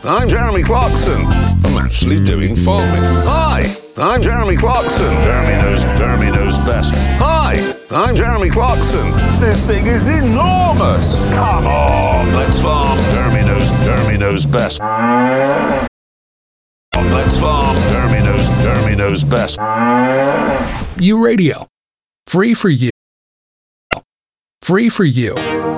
I'm Jeremy Clarkson. I'm actually doing farming. Hi, I'm Jeremy Clarkson. Jeremy knows best. Hi, I'm Jeremy Clarkson. This thing is enormous. Come on, let's farm. Jeremy knows best. Let's farm. Jeremy knows best. You Radio. Free for you. Free for you.